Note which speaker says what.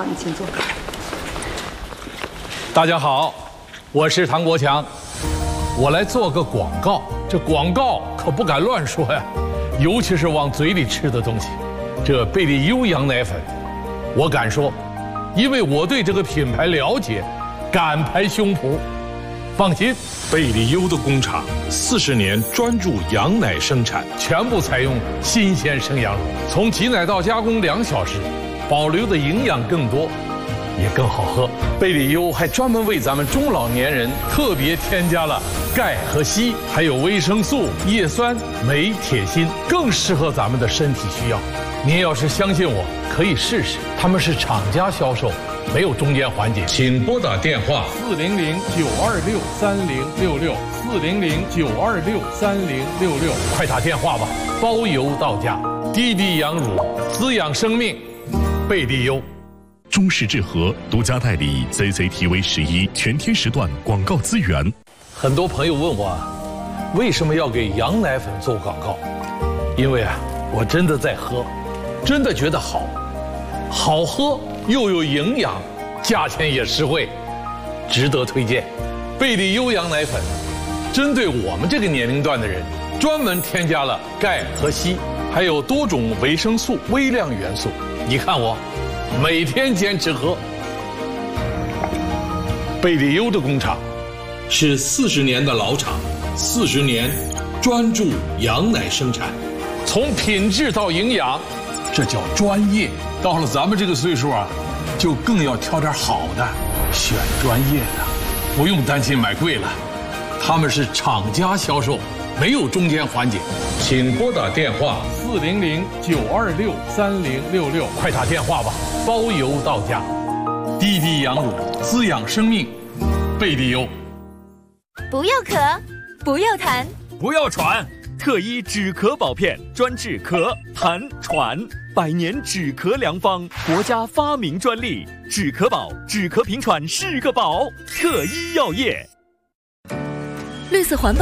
Speaker 1: 好，你请坐。
Speaker 2: 大家好，我是唐国强，我来做个广告。这广告可不敢乱说呀，尤其是往嘴里吃的东西。这贝利优羊奶粉，我敢说，因为我对这个品牌了解，敢拍胸脯。放心，
Speaker 3: 贝利优的工厂40年专注羊奶生产，
Speaker 2: 全部采用新鲜生羊乳，从挤奶到加工2小时，保留的营养更多，也更好喝。贝利优还专门为咱们中老年人特别添加了钙和硒，还有维生素、叶酸、镁、铁、锌，更适合咱们的身体需要。您要是相信我，可以试试。他们是厂家销售，没有中间环节。请拨打电话400-926-3066，400-926-3066，快打电话吧，包邮到家。滴滴羊乳，滋养生命，贝利优。
Speaker 4: 中视智和独家代理 CCTV11全天时段广告资源。
Speaker 2: 很多朋友问我，为什么要给羊奶粉做广告？因为我真的在喝，真的觉得好，好喝又有营养，价钱也实惠，值得推荐。贝利优羊奶粉，针对我们这个年龄段的人，专门添加了钙和硒，还有多种维生素、微量元素。你看我，每天坚持喝。贝利优的工厂是40年的老厂，40年专注羊奶生产，从品质到营养，这叫专业。到了咱们这个岁数就更要挑点好的，选专业的，不用担心买贵了。他们是厂家销售，没有中间环节。请拨打电话400-926-3066，快打电话吧，包邮到家。滴滴羊乳，滋养生命，贝利优。
Speaker 5: 不要咳，不要痰，
Speaker 6: 不要喘，特医止咳宝片专治咳、痰、喘，100年止咳良方，国家发明专利，止咳宝，止咳平喘是个宝，特医药业。
Speaker 5: 绿色环保。